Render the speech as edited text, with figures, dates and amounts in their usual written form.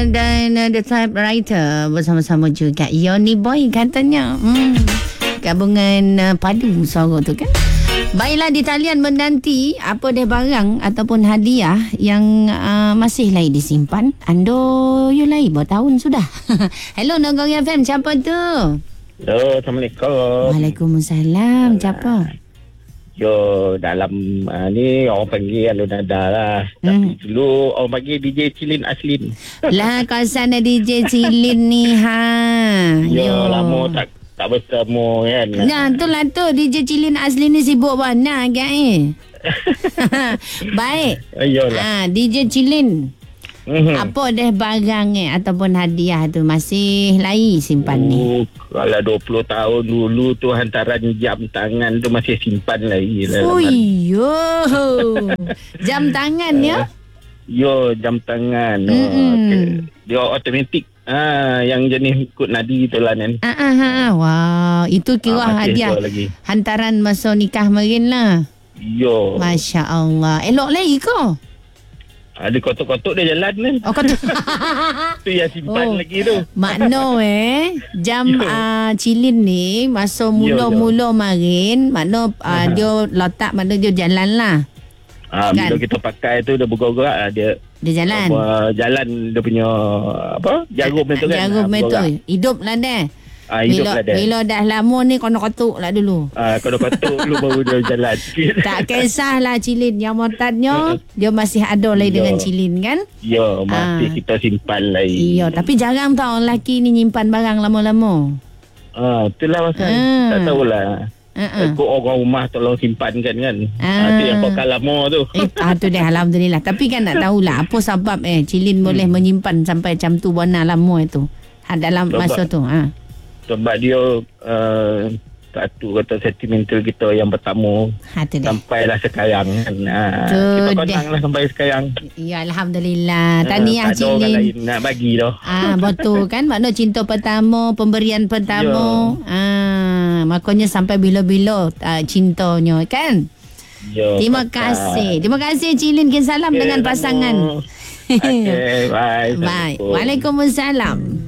dan The Typewriter bersama-sama juga Yoni Boy katanya. Gabungan padu suara tu kan. Baiklah, di talian menanti apa dia barang ataupun hadiah yang masih lagi disimpan. Ando you lagi bertahun sudah. Hello Nogong FM, siapa tu? Hello, Assalamualaikum. Waalaikumsalam, siapa? Yo, dalam ni orang panggil Alunada lah. Tapi dulu orang panggil DJ Cilin Aslin. Lah, kau sana DJ Cilin ni ha. Yo, lama tak bertemu kan. Nah, itulah tu DJ Cilin Asli ni sibuk mana agak Baik. Ayolah. DJ Cilin. Apa deh barang ataupun hadiah tu masih lagi simpan ni? Kalau 20 tahun dulu tu hantaran jam tangan tu masih simpan lagi. Oh yo. Jam tangan ya? Yo, jam tangan. Okay. Dia automatik. Yang jenis ikut nadi tu lah Nen. Wow, itu kira hadiah hantaran masa nikah kemarin lah. Yo. Masya Allah. Elok lagi ko? Ada kotak-kotak dia jalan Nen. Oh, kotak. Tu yang simpan lagi tu. Makno jam Cilin ni masa mula-mula kemarin, makno dia letak, makno dia jalan lah. Bila kita pakai tu dia bergerak lah, dia jalan. Jalan dia punya jarum tu kan. Jarum tu. Hidup lah dia. Bila dah lama ni kena katuk lah dulu. Kena katuk dulu baru dia jalan sikit. Tak kisahlah Cilin. Yang motannya dia masih ada lagi dengan Cilin kan. Ya, masih kita simpan lagi. Ya, tapi jarang tau orang lelaki ni nyimpan barang lama-lama. Itulah pasal. Tak tahulah. Ikut orang rumah tolong simpankan kan. Itu yang pakai lama tu. Tu dah Alhamdulillah. Tapi kan nak tahulah apa sebab Cilin boleh menyimpan sampai macam tu warna lama itu dalam masa tu. Sebab dia satu kata sentimental kita yang pertama sampailah sekarang kan. Kita konanglah sampai sekarang. Ya, Alhamdulillah. Tahniah Cilin. Tak ada orang lain nak bagi dah. Betul kan. Maknanya cinta pertama, pemberian pertama. Makanya sampai bila-bila cintanya kan. Terima kasih. Terima kasih Cilin. Salam dengan pasangan. Okay, bye. Bye. Waalaikumsalam.